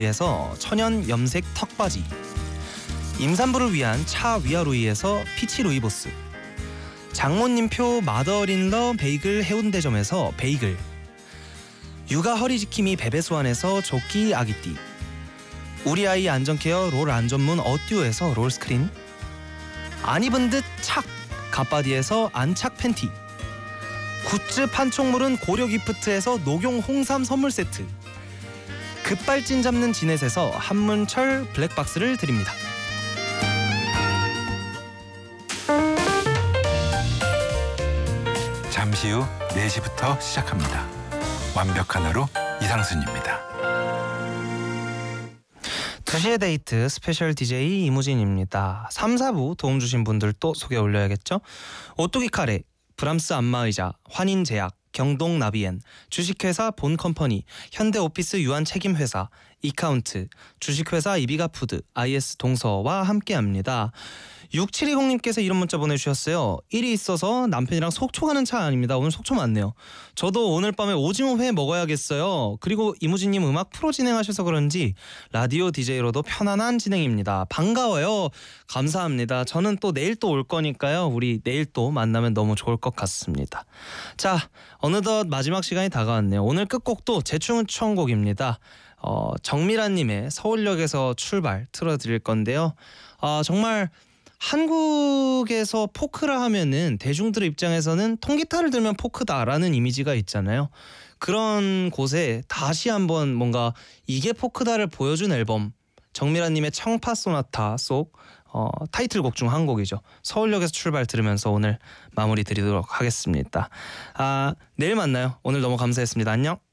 에서 천연 염색 턱바지, 임산부를 위한 차 위아로이에서 피치 루이보스, 장모님표 마더인러 베이글 해운대점에서 베이글, 육아 허리지킴이 베베스완에서 조끼 아기띠, 우리 아이 안전케어 롤 안전문 어듀에서 롤스크린, 안 입은 듯 착 갓바디에서 안착 팬티, 굿즈 판촉물은 고려기프트에서 녹용 홍삼 선물 세트, 급발진 잡는 지넷에서 한문철 블랙박스를 드립니다. 잠시 후 4시부터 시작합니다. 완벽한 하루 이상순입니다. 2시의 데이트 스페셜 DJ 이무진입니다. 3, 4부 도움 주신 분들 또 소개 올려야겠죠? 오뚜기 카레, 브람스 안마의자, 환인제약, 경동나비엔, 주식회사 본컴퍼니, 현대오피스 유한책임회사, 이카운트, 주식회사 이비가푸드, IS 동서와 함께합니다. 6720님께서 이런 문자 보내주셨어요. 일이 있어서 남편이랑 속초 가는 차 아닙니다. 오늘 속초 맞네요. 저도 오늘 밤에 오징어회 먹어야겠어요. 그리고 이무진님 음악 프로 진행하셔서 그런지 라디오 DJ로도 편안한 진행입니다. 반가워요. 감사합니다. 저는 또 내일 또 올 거니까요. 우리 내일 또 만나면 너무 좋을 것 같습니다. 자, 어느덧 마지막 시간이 다가왔네요. 오늘 끝곡도 재충청곡입니다. 정미라님의 서울역에서 출발 틀어드릴 건데요. 정말 한국에서 포크라 하면은 대중들 입장에서는 통기타를 들면 포크다라는 이미지가 있잖아요. 그런 곳에 다시 한번 뭔가 이게 포크다를 보여준 앨범, 정미라님의 청파 소나타 속 타이틀곡 중 한 곡이죠. 서울역에서 출발 들으면서 오늘 마무리 드리도록 하겠습니다. 내일 만나요. 오늘 너무 감사했습니다. 안녕.